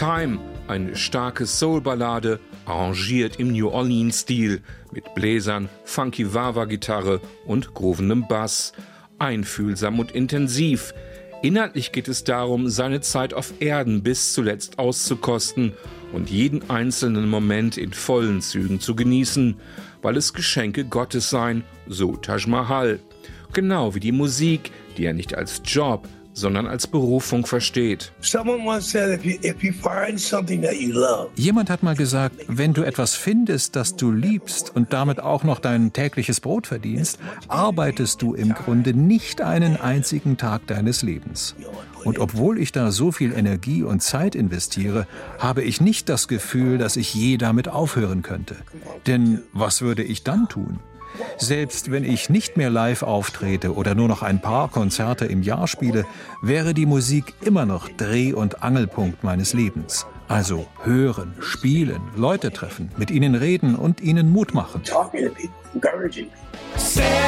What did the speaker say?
Time, eine starke Soul-Ballade, arrangiert im New Orleans-Stil, mit Bläsern, funky Wah-Wah-Gitarre und groovendem Bass. Einfühlsam und intensiv. Inhaltlich geht es darum, seine Zeit auf Erden bis zuletzt auszukosten und jeden einzelnen Moment in vollen Zügen zu genießen, weil es Geschenke Gottes seien, so Taj Mahal. Genau wie die Musik, die er nicht als Job, sondern als Berufung versteht. Jemand hat mal gesagt, wenn du etwas findest, das du liebst und damit auch noch dein tägliches Brot verdienst, arbeitest du im Grunde nicht einen einzigen Tag deines Lebens. Und obwohl ich da so viel Energie und Zeit investiere, habe ich nicht das Gefühl, dass ich je damit aufhören könnte. Denn was würde ich dann tun? Selbst wenn ich nicht mehr live auftrete oder nur noch ein paar Konzerte im Jahr spiele, wäre die Musik immer noch Dreh- und Angelpunkt meines Lebens. Also hören, spielen, Leute treffen, mit ihnen reden und ihnen Mut machen.